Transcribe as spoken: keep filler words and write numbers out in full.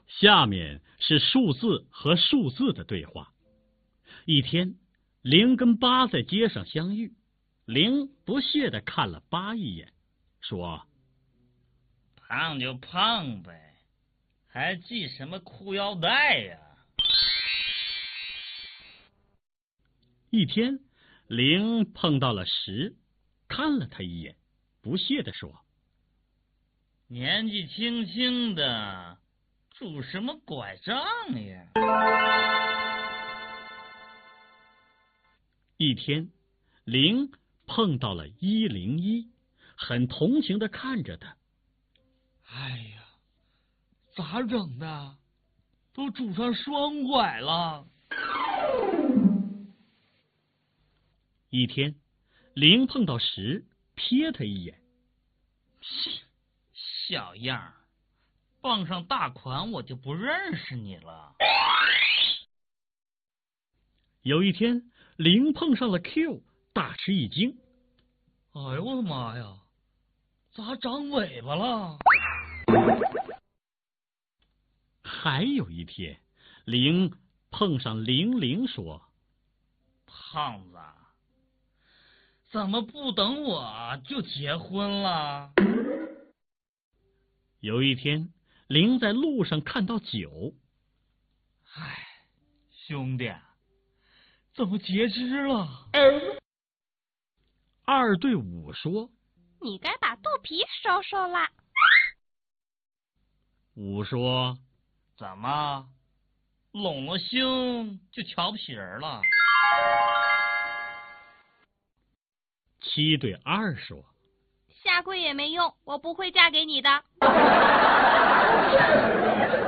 下面是数字和数字的对话。一天，零跟八在街上相遇，零不屑地看了八一眼，说：“ 胖就胖呗，还系什么裤腰带呀？” 一天，零碰到了十，看了他一眼，不屑地说：“ 年纪轻轻的，拄什么拐杖呀？” 一天，零碰到了一零一，很同情地看着他。 哎呀，咋整的？都拄上双拐了。 一天，零碰到十，瞥他一眼。 小样儿，傍上大款我就不认识你了。 有一天，零碰上了 Q， 大吃一惊。 哎呦我的妈呀，咋长尾巴了？ 还有一天，零碰上零零说：“ 胖子，怎么不等我就结婚了？” 有一天，零在路上看到九。 唉，兄弟，怎么截肢了？ 二对五说：“ 你该把肚皮收收啦。” 五说：“ 怎么，拢了胸就瞧不起人了？” 七对二说：“ 下跪也没用，我不会嫁给你的。”